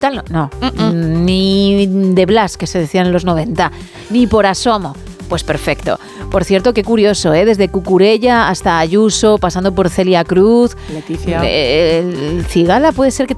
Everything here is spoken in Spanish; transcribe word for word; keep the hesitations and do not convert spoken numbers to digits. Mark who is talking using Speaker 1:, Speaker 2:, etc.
Speaker 1: tal, no, no. Mm-mm. Ni de Blas, que se decían en los noventa, ni por asomo. Pues perfecto. Por cierto, qué curioso, ¿eh? Desde Cucurella hasta Ayuso, pasando por Celia Cruz.
Speaker 2: Leticia.
Speaker 1: Eh, el Cigala puede ser que